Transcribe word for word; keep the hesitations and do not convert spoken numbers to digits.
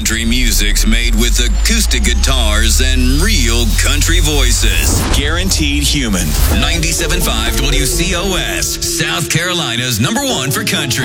country music's made with acoustic guitars and real country voices. Guaranteed Human. ninety-seven point five W C O S, South Carolina's number one for country.